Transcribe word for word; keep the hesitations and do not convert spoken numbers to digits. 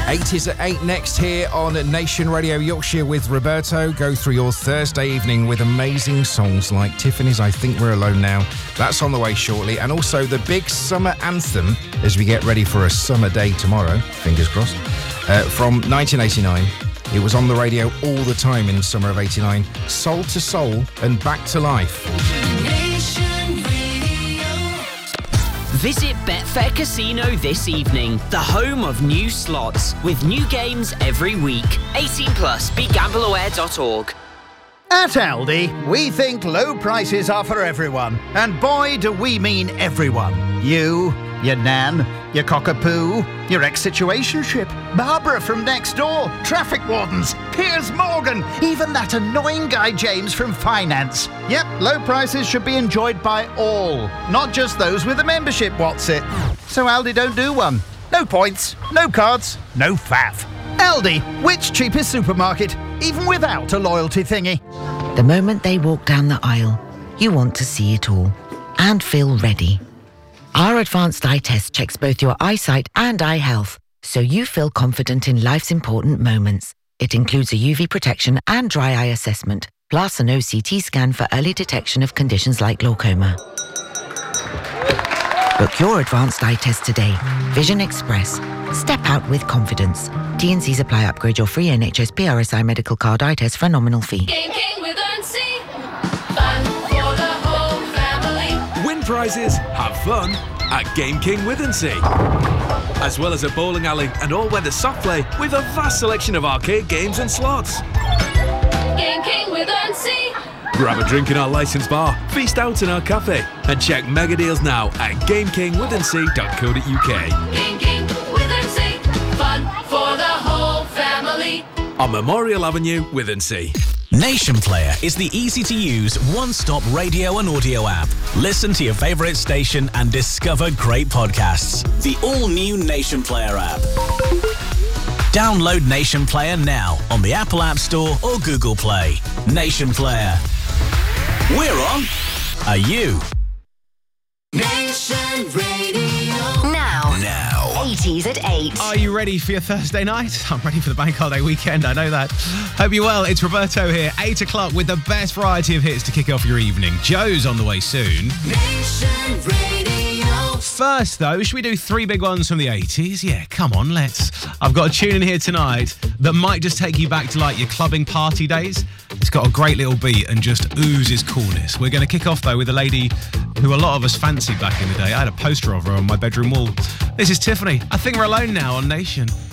eighties at eight next here on Nation Radio Yorkshire with Roberto. Go through your Thursday evening with amazing songs like Tiffany's I Think We're Alone Now. That's on the way shortly. And also the big summer anthem as we get ready for a summer day tomorrow, fingers crossed, uh, from nineteen eighty-nine. It was on the radio all the time in summer of eighty-nine. Soul to Soul and Back to Life. Visit Betfair Casino this evening, the home of new slots, with new games every week. eighteen plus, be gamble aware dot org. At Aldi, we think low prices are for everyone. And boy, do we mean everyone. You, your nan, your cockapoo, your ex-situationship, Barbara from next door, traffic wardens, Piers Morgan, even that annoying guy James from finance. Yep, low prices should be enjoyed by all, not just those with a membership, what's it? So Aldi don't do one. No points, no cards, no faff. Aldi, which cheapest supermarket, even without a loyalty thingy? The moment they walk down the aisle, you want to see it all and feel ready. Our advanced eye test checks both your eyesight and eye health, so you feel confident in life's important moments. It includes a U V protection and dry eye assessment, plus an O C T scan for early detection of conditions like glaucoma. Book your advanced eye test today. Vision Express. Step out with confidence. T and C's apply. Upgrade your free N H S P R S I medical card eye test for a nominal fee. Game King with Earnsea. Fun for the whole family. Win prizes, have fun at Game King with Earnsea. As well as a bowling alley and all-weather soft play with a vast selection of arcade games and slots. Game King with Earnsea. Grab a drink in our licensed bar, feast out in our cafe, and check mega deals now at game king with earnsea dot co dot uk. Game King with Earnsea. Fun for the whole family. On Memorial Avenue with Earnsea. Nation Player is the easy-to-use, one-stop radio and audio app. Listen to your favourite station and discover great podcasts. The all-new Nation Player app. Download Nation Player now on the Apple App Store or Google Play. Nation Player. We're on. Are you? Nation Radio. Now. Now. eighties at eight. Are you ready for your Thursday night? I'm ready for the bank holiday weekend, I know that. Hope you're well. It's Roberto here, eight o'clock with the best variety of hits to kick off your evening. Joe's on the way soon. Nation Radio. First, though, should we do three big ones from the eighties? Yeah, come on, let's. I've got a tune in here tonight that might just take you back to, like, your clubbing party days. It's got a great little beat and just oozes coolness. We're going to kick off, though, with a lady who a lot of us fancied back in the day. I had a poster of her on my bedroom wall. This is Tiffany. I think we're alone now on Nation.